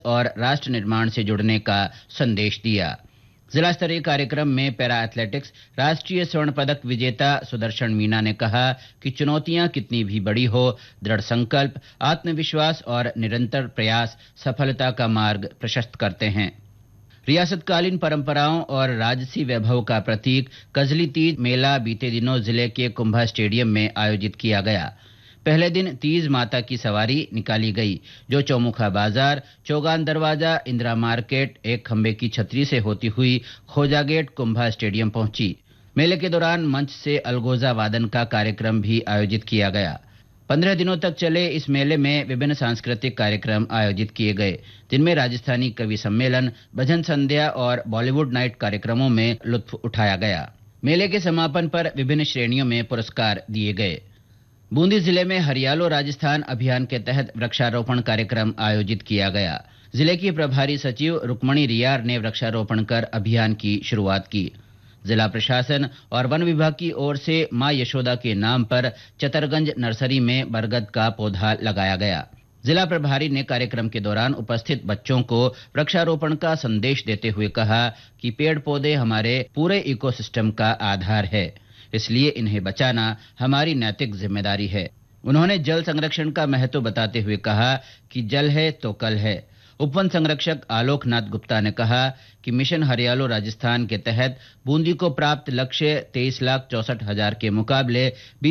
और राष्ट्र निर्माण से जुड़ने का संदेश दिया। जिला स्तरीय कार्यक्रम में पैरा एथलेटिक्स राष्ट्रीय स्वर्ण पदक विजेता सुदर्शन मीना ने कहा कि चुनौतियां कितनी भी बड़ी हो, दृढ़ संकल्प, आत्मविश्वास और निरंतर प्रयास सफलता का मार्ग प्रशस्त करते हैं। रियासतकालीन परंपराओं और राजसी वैभव का प्रतीक कजली तीज मेला बीते दिनों जिले के कुंभा स्टेडियम में आयोजित किया गया। पहले दिन तीज माता की सवारी निकाली गई, जो चौमुखा बाजार, चौगान दरवाजा, इंदिरा मार्केट, एक खंबे की छतरी से होती हुई खोजा गेट कुंभा स्टेडियम पहुंची। मेले के दौरान मंच से अलगोजा वादन का कार्यक्रम भी आयोजित किया गया। 15 दिनों तक चले इस मेले में विभिन्न सांस्कृतिक कार्यक्रम आयोजित किए गए, जिनमें राजस्थानी कवि सम्मेलन, भजन संध्या और बॉलीवुड नाइट कार्यक्रमों में लुत्फ उठाया गया। मेले के समापन पर विभिन्न श्रेणियों में पुरस्कार दिए गए। बूंदी जिले में हरियालो राजस्थान अभियान के तहत वृक्षारोपण कार्यक्रम आयोजित किया गया। जिले की प्रभारी सचिव रुक्मणी रियार ने वृक्षारोपण कर अभियान की शुरुआत की। जिला प्रशासन और वन विभाग की ओर से मां यशोदा के नाम पर चतरगंज नर्सरी में बरगद का पौधा लगाया गया। जिला प्रभारी ने कार्यक्रम के दौरान उपस्थित बच्चों को वृक्षारोपण का संदेश देते हुए कहा कि पेड़ पौधे हमारे पूरे इकोसिस्टम का आधार है, इसलिए इन्हें बचाना हमारी नैतिक जिम्मेदारी है। उन्होंने जल संरक्षण का महत्व बताते हुए कहा कि जल है तो कल है। उपवन संरक्षक आलोकनाथ गुप्ता ने कहा कि मिशन हरियालो राजस्थान के तहत बूंदी को प्राप्त लक्ष्य 23,64,000 के मुकाबले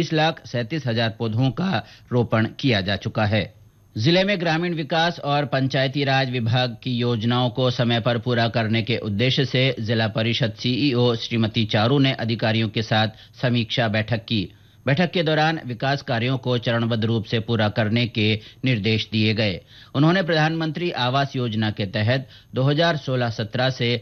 20,37,000 पौधों का रोपण किया जा चुका है। जिले में ग्रामीण विकास और पंचायती राज विभाग की योजनाओं को समय पर पूरा करने के उद्देश्य से जिला परिषद सीईओ श्रीमती चारू ने अधिकारियों के साथ समीक्षा बैठक की। बैठक के दौरान विकास कार्यों को चरणबद्ध रूप से पूरा करने के निर्देश दिए गए। उन्होंने प्रधानमंत्री आवास योजना के तहत 2016-17 से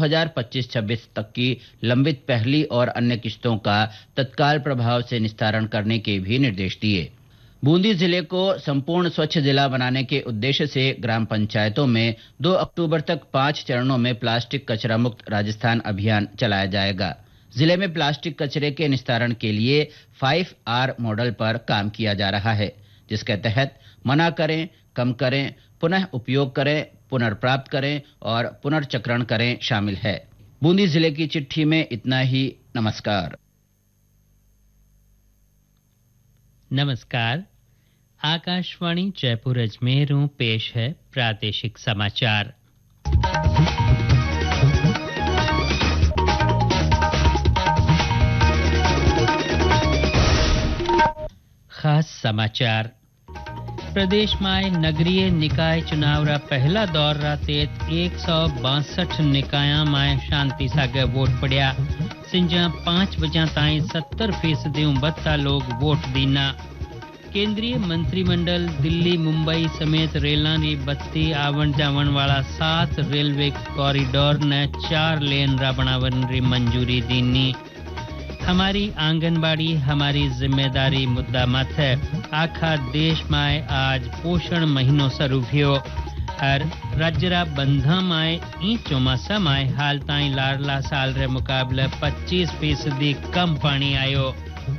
2025-26 तक की लंबित पहली और अन्य किस्तों का तत्काल प्रभाव से निस्तारण करने के भी निर्देश दिए। बूंदी जिले को संपूर्ण स्वच्छ जिला बनाने के उद्देश्य से ग्राम पंचायतों में 2 अक्टूबर तक 5 चरणों में प्लास्टिक कचरा मुक्त राजस्थान अभियान चलाया जाएगा। जिले में प्लास्टिक कचरे के निस्तारण के लिए 5R मॉडल पर काम किया जा रहा है, जिसके तहत मना करें, कम करें, पुनः उपयोग करें, पुनर्प्राप्त करें और पुनर्चक्रण करें शामिल है। बूंदी जिले की चिट्ठी में इतना ही। नमस्कार। नमस्कार। आकाशवाणी जयपुर अजमेर पेश है प्रादेशिक समाचार। खास समाचार। प्रदेश में नगरीय निकाय चुनाव रा पहला दौर रा तेत 162 निकाया में शांति सागे वोट पड़िया। सिंजा 5 बजा ताई 70% बत्ता लोग वोट दीना। केंद्रीय मंत्रिमंडल दिल्ली मुंबई समेत रेलां री बत्ती आवण जावण वाला 7 रेलवे कॉरिडोर ने 4 लेन रा बनावन री मंजूरी दीनी। हमारी आंगनबाड़ी हमारी जिम्मेदारी मुद्दा मत है। आखा देश में आज पोषण महीनों शुरू हुयो। और राज्यरा बंधा में ई चौमासा में हाल ताई लाडला साल रे मुकाबले 25% कम पानी आयो।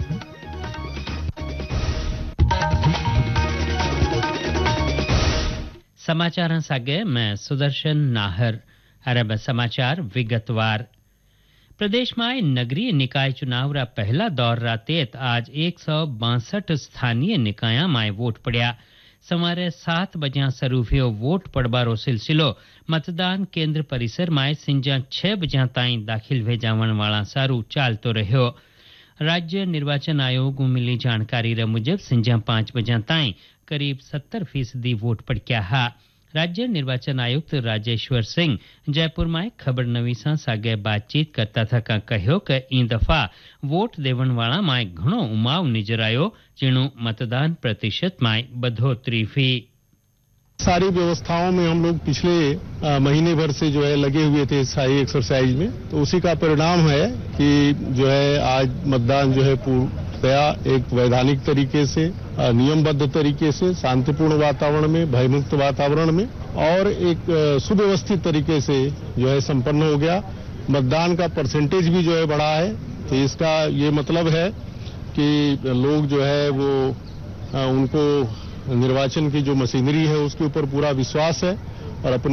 समाचार सागे मैं सुदर्शन नाहर। अरब समाचार विगतवार। प्रदेश में नगरीय निकाय चुनाव रा पहला दौर रा तेत आज 162 स्थानीय निकाया में वोट पड़िया। सवारे 7 बजा शुरू हुयो वोट पड़बारो सिलसिलो मतदान केंद्र परिसर में सिंजा 6 बजा ताई दाखिल वे जावण वाला सारू चालतो रह्यो। राज्य निर्वाचन आयोग मिली जानकारी रे मुजब सिंजा 5 बजा ताई करीब 70% वोट पड़क्या हा। राज्य निर्वाचन आयुक्त राजेश्वर सिंह जयपुर में खबर नवीसा सागे बातचीत करता था का कहो कि ई दफा वोट देवण वाला में घणो उमाव नजर आयो, जेनु मतदान प्रतिशत में बढ़ोतरी हुई। सारी व्यवस्थाओं में हम लोग पिछले महीने भर से जो है लगे हुए थे साई एक्सरसाइज में, तो उसी का परिणाम है कि जो है आज मतदान जो है पूर्णतया एक वैधानिक तरीके से, नियमबद्ध तरीके से, शांतिपूर्ण वातावरण में, भयमुक्त वातावरण में और एक सुव्यवस्थित तरीके से जो है संपन्न हो गया। मतदान का परसेंटेज भी जो है बढ़ा है, तो इसका ये मतलब है कि लोग जो है वो उनको निर्वाचन की जो मशीनरी है उसके ऊपर पूरा विश्वास है और अपने